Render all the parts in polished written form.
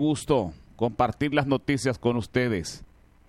gusto compartir las noticias con ustedes.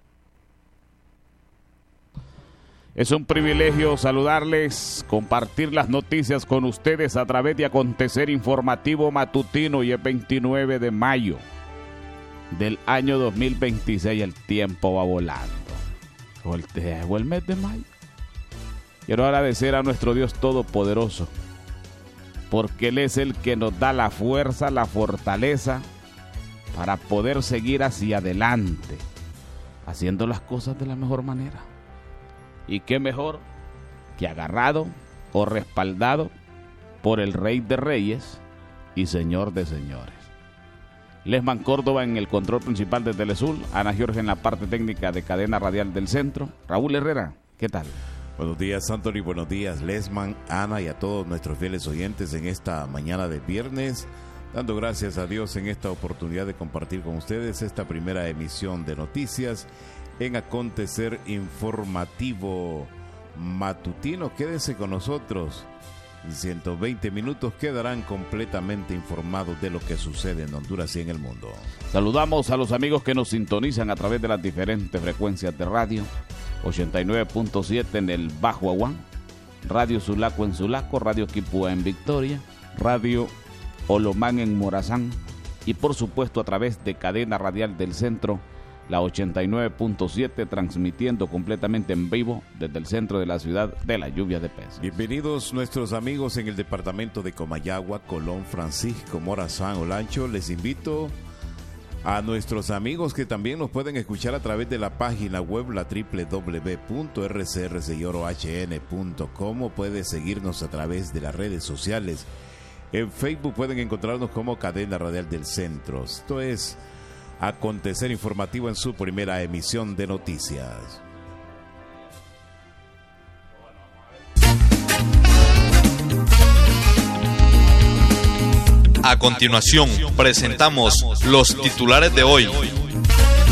Es un privilegio saludarles, compartir las noticias con ustedes a través de Acontecer Informativo Matutino. Y es 29 de mayo del año 2026. El tiempo va volando. O el mes de mayo. Quiero agradecer a nuestro Dios Todopoderoso, porque Él es el que nos da la fuerza, la fortaleza para poder seguir hacia adelante, haciendo las cosas de la mejor manera. Y qué mejor que agarrado o respaldado por el Rey de Reyes y Señor de Señores. Lesman Córdoba en el control principal de Telesul, Ana Jorge en la parte técnica de Cadena Radial del Centro. Raúl Herrera, ¿qué tal? Buenos días, Anthony, buenos días, Lesman, Ana y a todos nuestros fieles oyentes en esta mañana de viernes, dando gracias a Dios en esta oportunidad de compartir con ustedes esta primera emisión de noticias en Acontecer Informativo Matutino. Quédense con nosotros. En 120 minutos quedarán completamente informados de lo que sucede en Honduras y en el mundo. Saludamos a los amigos que nos sintonizan a través de las diferentes frecuencias de radio. 89.7 en el Bajo Aguán, Radio Sulaco en Sulaco, Radio Quipúa en Victoria, Radio Olomán en Morazán y por supuesto a través de Cadena Radial del Centro, la 89.7, transmitiendo completamente en vivo desde el centro de la ciudad de la lluvia de peces. Bienvenidos nuestros amigos en el departamento de Comayagua, Colón, Francisco, Morazán, Olancho. Les invito a nuestros amigos que también nos pueden escuchar a través de la página web, la www.rcrcorohn.com, o puede seguirnos a través de las redes sociales. En Facebook pueden encontrarnos como Cadena Radial del Centro. Esto es Acontecer Informativo en su primera emisión de noticias. A continuación, presentamos los titulares de hoy.